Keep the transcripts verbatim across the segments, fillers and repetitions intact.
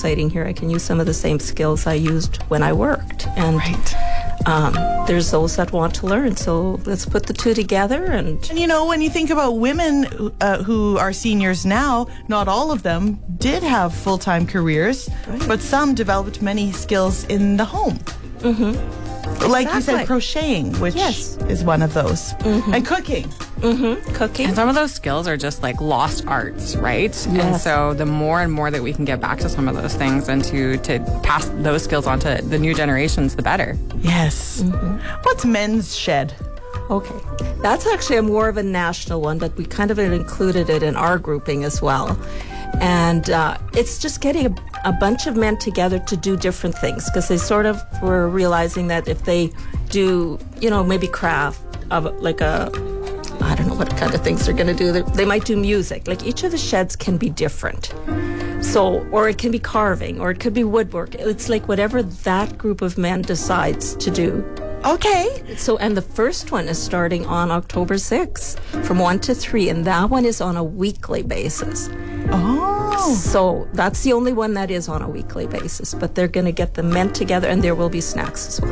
exciting here. I can use some of the same skills I used when I worked. And Right. um, there's those that want to learn. So let's put the two together. And And you know, when you think about women uh, who are seniors now, not all of them did have full-time careers, Right. but some developed many skills in the home. mm-hmm. Like you said, Exactly. crocheting, which Yes. is one of those. Mm-hmm. And cooking. Mm-hmm. Cooking. And some of those skills are just like lost arts, right? And Yes. so the more and more that we can get back to some of those things and to, to pass those skills on to the new generations, the better. Yes. What's men's shed? Okay. That's actually a more of a national one, but we kind of included it in our grouping as well. And uh, it's just getting a, a bunch of men together to do different things, because they sort of were realizing that if they do, you know, maybe craft of like a, I don't know what kind of things they're going to do. They, they might do music. Like each of the sheds can be different. So, or it can be carving, or it could be woodwork. It's like whatever that group of men decides to do. Okay. So, and the first one is starting on October sixth from one to three, and that one is on a weekly basis. Oh. So that's the only one that is on a weekly basis, but they're going to get the men together, and there will be snacks as well.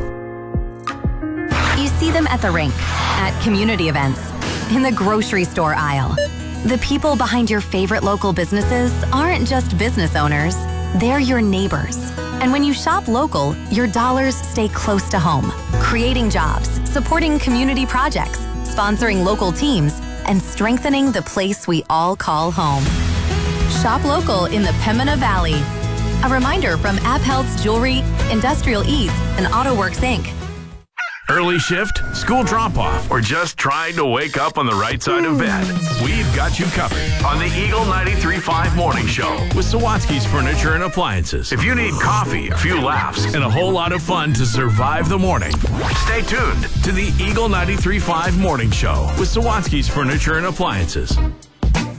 You see them at the rink, at community events, in the grocery store aisle. The people behind your favorite local businesses aren't just business owners, they're your neighbors. And when you shop local, your dollars stay close to home, creating jobs, supporting community projects, sponsoring local teams, and strengthening the place we all call home. Shop local in the Pembina Valley. A reminder from AppHealth's Jewelry, Industrial Eats, and AutoWorks Incorporated. Early shift, school drop-off, or just trying to wake up on the right side of bed? We've got you covered on the Eagle ninety-three point five Morning Show with Sawatsky's Furniture and Appliances. If you need coffee, a few laughs, and a whole lot of fun to survive the morning, stay tuned to the Eagle ninety-three point five Morning Show with Sawatsky's Furniture and Appliances.